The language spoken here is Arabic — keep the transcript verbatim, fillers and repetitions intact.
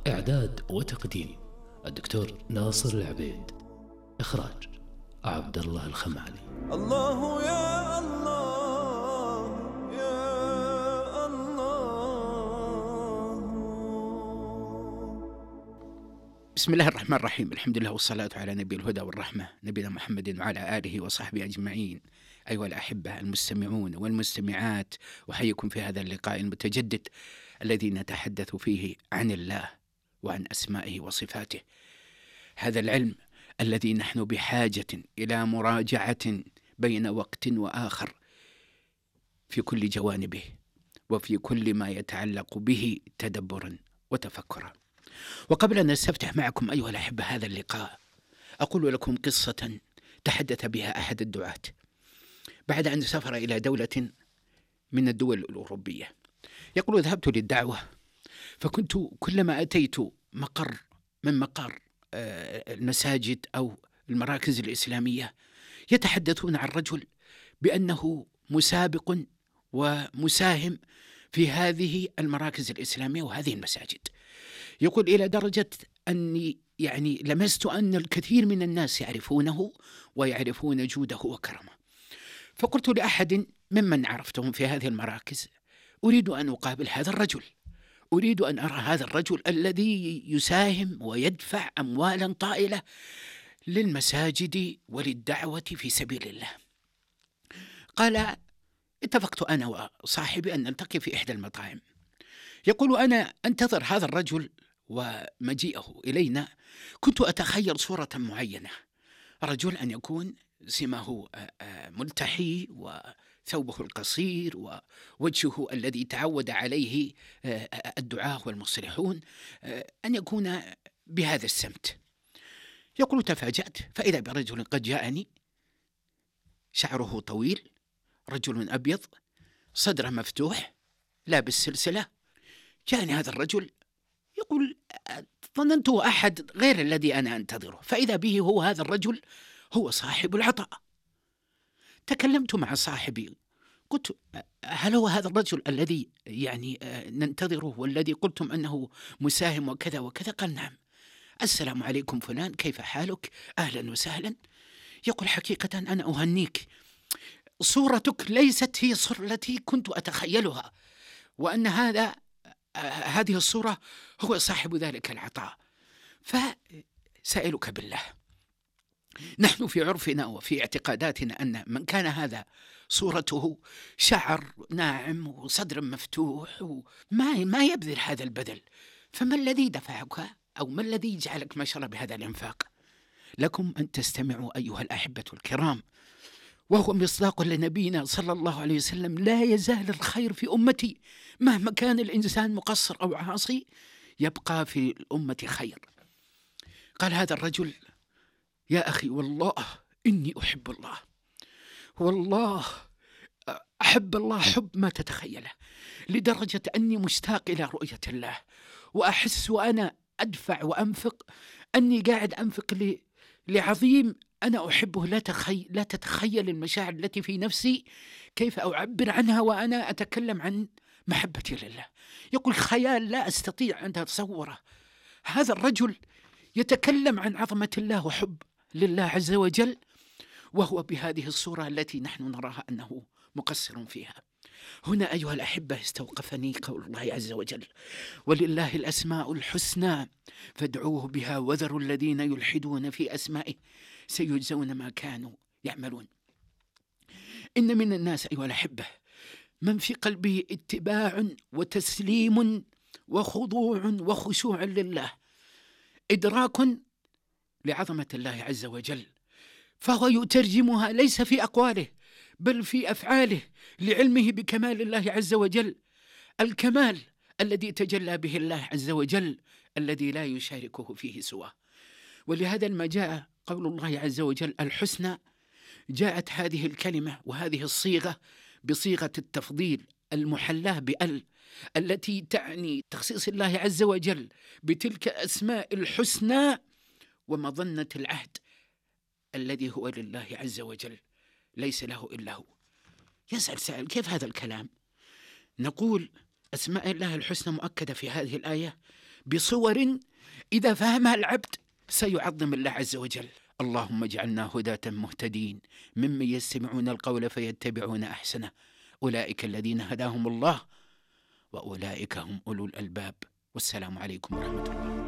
إعداد وتقديم الدكتور ناصر العبيد. إخراج عبد الله الخمالي. الله يا الله يا الله. بسم الله الرحمن الرحيم. الحمد لله والصلاة على نبي الهدى والرحمة نبينا محمد وعلى آله وصحبه أجمعين. أيها الأحبة المستمعون والمستمعات، أحييكم في هذا اللقاء المتجدد الذي نتحدث فيه عن الله وعن أسمائه وصفاته. هذا العلم الذي نحن بحاجة إلى مراجعة بين وقت وآخر في كل جوانبه وفي كل ما يتعلق به تدبرا وتفكرا. وقبل أن نستفتح معكم أيها الأحبة هذا اللقاء، أقول لكم قصة تحدث بها أحد الدعاة بعد أن سافر إلى دولة من الدول الأوروبية. يقول: ذهبت للدعوة، فكنت كلما أتيت مقر من مقر المساجد أو المراكز الإسلامية يتحدثون عن رجل بأنه مسابق ومساهم في هذه المراكز الإسلامية وهذه المساجد. يقول: إلى درجة أني يعني لمست أن الكثير من الناس يعرفونه ويعرفون جوده وكرمه. فقلت لأحد ممن عرفتهم في هذه المراكز: أريد أن أقابل هذا الرجل، أريد أن أرى هذا الرجل الذي يساهم ويدفع أموالا طائلة للمساجد وللدعوة في سبيل الله. قال: اتفقت أنا وصاحبي أن نلتقي في إحدى المطاعم. يقول: أنا أنتظر هذا الرجل ومجيئه إلينا كنت أتخيل صورة معينة، رجل أن يكون سمه ملتحي وثوبه القصير ووجهه الذي تعود عليه الدعاة والمصلحون أن يكون بهذا السمت. يقول: تفاجأت فإذا برجل قد جاءني، شعره طويل، رجل أبيض، صدره مفتوح، لابس سلسلة. جاءني هذا الرجل، يقول: ظننته أحد غير الذي أنا أنتظره، فإذا به هو هذا الرجل هو صاحب العطاء. تكلمت مع صاحبي، قلت: هل هو هذا الرجل الذي يعني ننتظره والذي قلتم أنه مساهم وكذا وكذا؟ قال: نعم. السلام عليكم فلان، كيف حالك؟ أهلا وسهلا. يقول: حقيقة أنا أهنيك، صورتك ليست هي الصورة التي كنت أتخيلها، وأن هذا هذه الصورة هو صاحب ذلك العطاء. فسألك بالله، نحن في عرفنا وفي اعتقاداتنا أن من كان هذا صورته شعر ناعم وصدر مفتوح وما ما يبذل هذا البذل، فما الذي دفعك أو ما الذي جعلك ما شاء الله بهذا الإنفاق؟ لكم أن تستمعوا أيها الأحبة الكرام، وهو مصداق لنبينا صلى الله عليه وسلم: لا يزال الخير في أمتي، مهما كان الإنسان مقصر أو عاصي يبقى في الأمة خير. قال هذا الرجل: يا أخي والله إني أحب الله، والله أحب الله حب ما تتخيله، لدرجة أني مشتاق إلى رؤية الله، وأحس وأنا أدفع وأنفق أني قاعد أنفق ل... لعظيم أنا أحبه. لا, تخي... لا تتخيل المشاعر التي في نفسي كيف أعبر عنها وأنا أتكلم عن محبتي لله. يقول: خيال لا أستطيع أن أتصوره. هذا الرجل يتكلم عن عظمة الله وحب لله عز وجل وهو بهذه الصورة التي نحن نراها أنه مقصر فيها. هنا أيها الأحبة استوقفني قول الله عز وجل: ولله الأسماء الحسنى فادعوه بها وذروا الذين يلحدون في أسمائه سيجزون ما كانوا يعملون. إن من الناس أيها الأحبة من في قلبه اتباع وتسليم وخضوع وخشوع لله، إدراك لعظمة الله عز وجل، فهو يترجمها ليس في أقواله بل في أفعاله لعلمه بكمال الله عز وجل، الكمال الذي تجلى به الله عز وجل الذي لا يشاركه فيه سواه. ولهذا لما جاء قول الله عز وجل الحسنى، جاءت هذه الكلمة وهذه الصيغة بصيغة التفضيل المحلاه بأل، التي تعني تخصيص الله عز وجل بتلك أسماء الحسنى ومظنة العهد الذي هو لله عز وجل ليس له إلا هو. يسأل سائل: كيف هذا الكلام؟ نقول: أسماء الله الحسنى مؤكدة في هذه الآية بصور إذا فهمها العبد سيعظم الله عز وجل. اللهم اجعلنا هداة مهتدين ممن يستمعون القول فيتبعون أحسنه، أولئك الذين هداهم الله وأولئك هم أولو الألباب. والسلام عليكم ورحمة الله.